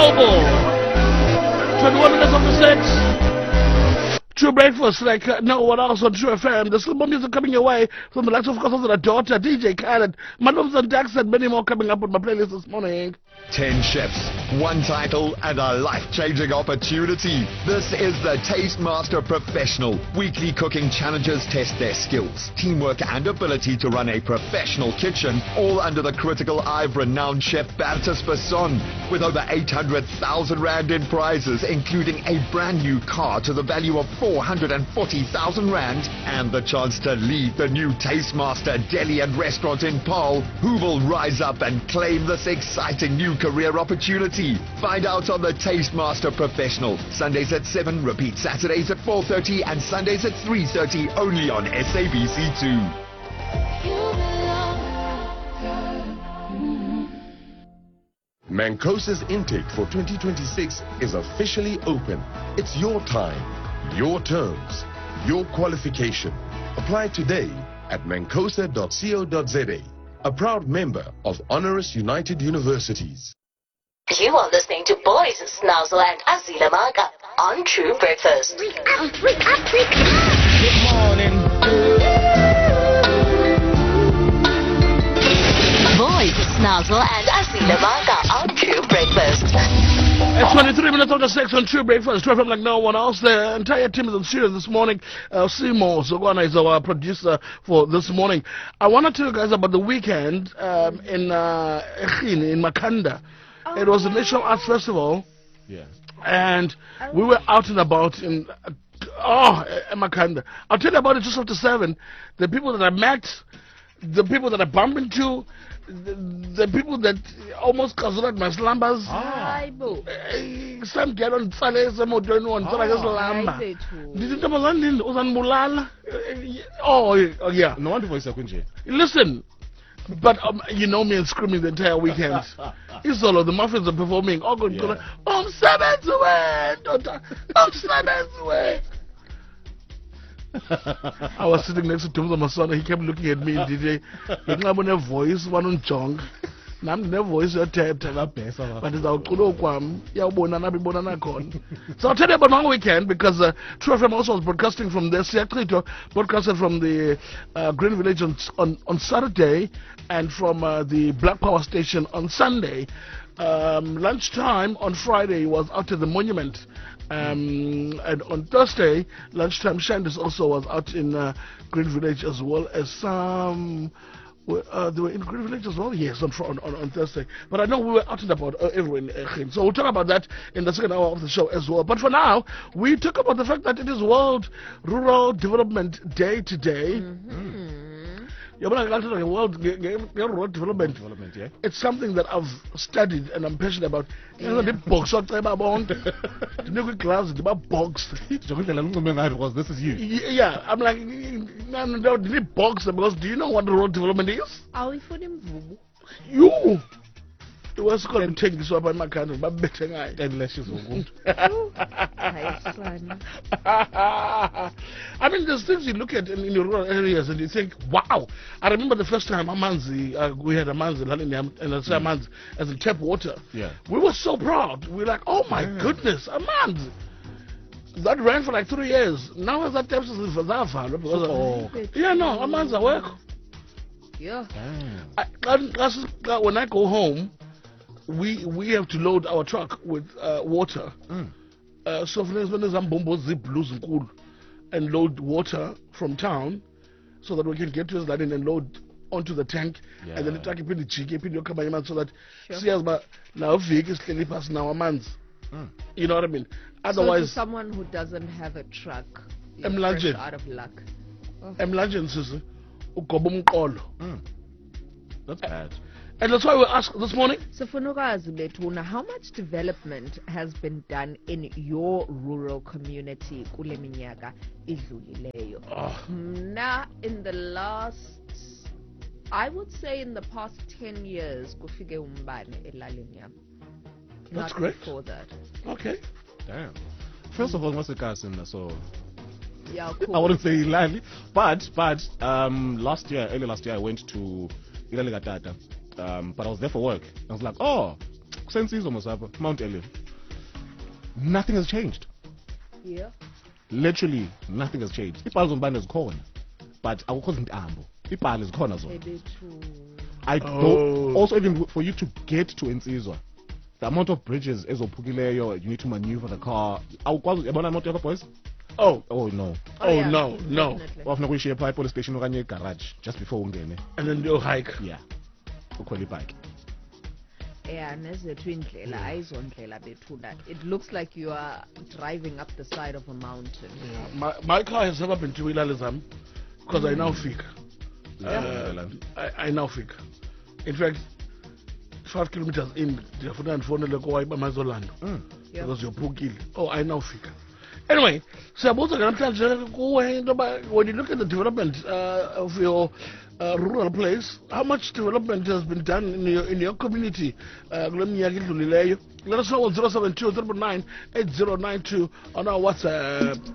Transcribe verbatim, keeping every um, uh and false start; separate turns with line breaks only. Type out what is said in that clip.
Noble. twenty-one minutes of the six. True Breakfast, like uh, no one else on True F M. There's still more music coming your way from the likes of, of course, of the daughter, D J Khaled, Madams and Dax, and many more coming up on my playlist this morning.
Ten chefs, one title, and a life-changing opportunity. This is the Taste Master Professional. Weekly cooking challenges test their skills, teamwork, and ability to run a professional kitchen, all under the critical eye of renowned chef Bertus Besson, with over eight hundred thousand rand in prizes, including a brand new car to the value of four hundred forty thousand rand, and the chance to lead the new Taste Master deli and restaurant in Paarl, who will rise up and claim this exciting new career opportunity. Find out on the Taste Master Professional. Sundays at seven, repeat Saturdays at four thirty, and Sundays at three thirty, only on S A B C two.
Mancosa's intake for twenty twenty-six is officially open. It's your time, your terms, your qualification. Apply today at mancosa dot co dot za. A proud member of Honoris United Universities.
You are listening to Boys Snazzle and Azila Maga on True Breakfast.
Wake up, wake up, wake up!
Good morning.
Boys Snazzle and Azila Maga on True Breakfast.
It's twenty-three minutes after six on True Breakfast. True from like no one else. The entire team is on serious this morning. Uh, Simo Sogwana is our producer for this morning. I want to tell you guys about the weekend um, in uh, in Makanda. Oh, it was a National Arts Festival.
Yeah.
And we were out and about in uh, oh in Makanda. I'll tell you about it just after seven. The people that I met, the people that I bumped into, the, the people that almost caused my slumbers.
Ah.
Some get on Sunday, some more doing one. So I just slumber. Did you tell me Uzan Oh, yeah.
No wonder voice kunje.
Listen, but um, you know me and screaming the entire weekend. It's all of the muffins are performing. Oh, God, yeah. I'm seven away, daughter. I'm seven away. I was sitting next to Tumza Masana. He kept looking at me and D J. He had a voice, one on Chong. Nam ne voice your tab but it's our kulo kwam ya ubona na bibona na kon. So I'll tell you about my weekend because uh, True F M also was broadcasting from there. Siakrito broadcasted from the uh, Green Village on, on on Saturday and from uh, the Black Power Station on Sunday. Um, lunchtime on Friday was out at the Monument. Um, and on Thursday, lunchtime, Shandis also was out in uh, Green Village as well as some. Uh, they were in Green Village as well, yes, on, on, on Thursday. But I know we were out and about uh, everywhere in Echim. So we'll talk about that in the second hour of the show as well. But for now, we talk about the fact that it is World Rural Development Day today. Mm-hmm. World Rural Development.
Development, yeah.
It's something that I've studied and I'm passionate about. You know, the box, what type of bond? The new class, the box.
Because this is you.
Yeah, I'm like, no, no, no, the box, because do you know what rural development is?
Are we for them?
You! It was called and, taking this up in my country, but better guy.
Ten lashes were good.
I mean, there's things you look at in, in the rural areas and you think, wow. I remember the first time Amanzi, uh, we had Amanzi, and I say Amanzi as in tap water.
Yeah.
We were so proud. We were like, oh my yeah. goodness, Amanzi. That ran for like three years. Now as that tap is for that far. Oh. Yeah, no, Amanzi work.
Yeah.
I, when I go home, we we have to load our truck with uh, water.
Mm.
Uh, so for instance, when zip blues and load water from town, so that we can get to the and load onto the tank, yeah. and then the tank put the cheeky put your cameraman so that see as but now vehicles clearly pass now a month.
Mm.
You know what I mean? Otherwise,
so to someone who doesn't have a truck,
I'm
fresh out of luck.
I'm legend, sister. Mm.
That's bad.
And that's why we asked this morning.
So, Funukazi Betuna, how much development has been done in your rural community, kule minyaka idlulileyo? Now, in the last, I would say in the past ten years, kufike umbane elalini yami.
That's
Not
great.
before that.
Okay.
Damn. First of all, what's the cast in there? So.
Yeah, cool.
I wouldn't say Ilali, but but um last year, early last year, I went to Ilali Gatata. Um, but I was there for work. I was like, oh, Kusensizwa Mosapa, Mount Ellen. Nothing has changed.
Yeah.
Literally nothing has changed. Ipalo zombane zikhona, but akukho izintambo. Ipalo zikhona zona.
Ebethu.
I
Oh.
don't. Also, even for you to get to Nsizwa, the amount of bridges ezophukileyo, you need to maneuver the car. Awukwazi yabona imoto yakho boys?
Oh,
Oh no.
oh
yeah,
no, no.
definitely.
Wafuna kuyishiya phaa police station okanye garage just before ungene.
And then you hike.
Yeah. Ukhwela ibike.
Yeah, nezethu indlela ayizondlela bethuna. It looks like you are driving up the side of a mountain.
Yeah. My, my car has never been to Ilalizam because I now figure. Uh, I, I now figure. In fact, five kilometers in, ndiyafuna ndifowunele kowayiba mazolanda
Mm.
Yeah.
because yophukile. Oh, I now figure. Anyway, siyabuza ke namhlanje kuwe into yoba when you look at the development uh, of your uh, rural place, how much development has been done in your in your community uh, kule minyaka idlulileyo? Let us know on zero seven two three nine eight zero nine two on our WhatsApp.